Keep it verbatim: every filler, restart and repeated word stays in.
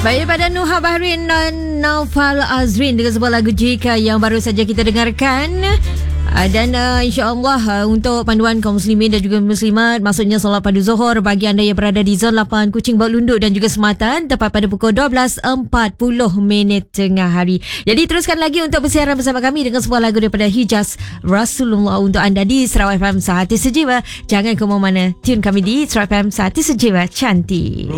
Baik, daripada Nuha Bahrin dan Naufal Azrin dengan sebuah lagu Jika yang baru saja kita dengarkan. Uh, dan uh, insyaAllah uh, untuk panduan kaum muslimin dan juga muslimat, maksudnya solat padu Zuhur bagi anda yang berada di zon lapan Kuching, Bawak Lunduk dan juga Sematan, tepat pada pukul dua belas empat puluh minit tengah hari. Jadi teruskan lagi untuk bersiaran bersama kami dengan sebuah lagu daripada Hijaz Rasulullah untuk anda di Sarawak F M Sehati Sejiwa. Jangan ke mana-mana, tune kami di Sarawak F M Sehati Sejiwa Cantik.